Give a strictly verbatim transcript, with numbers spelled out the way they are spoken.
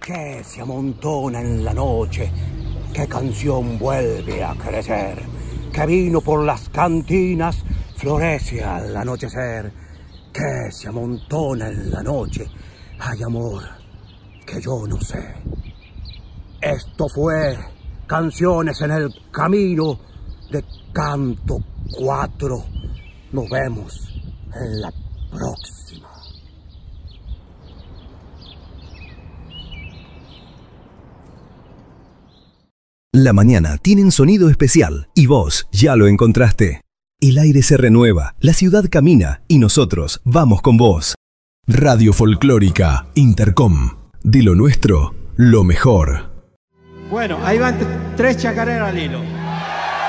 que se amontona en la noche, qué canción vuelve a crecer, que vino por las cantinas florece al anochecer, que se amontona en la noche, hay amor que yo no sé. Esto fue Canciones en el Camino de Canto cuatro. Nos vemos en la próxima. La mañana tiene un sonido especial y vos ya lo encontraste. El aire se renueva, la ciudad camina y nosotros vamos con vos. Radio Folclórica Intercom. De lo nuestro, lo mejor. Bueno, ahí van tres chacareras al hilo.